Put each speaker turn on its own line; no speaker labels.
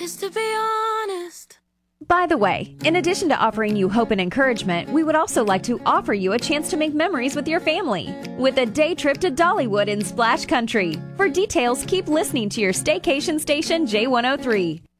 is to be honest.
By the way, in addition to offering you hope and encouragement, we would also like to offer you a chance to make memories with your family with a day trip to Dollywood in Splash Country. For details, keep listening to your staycation station J103.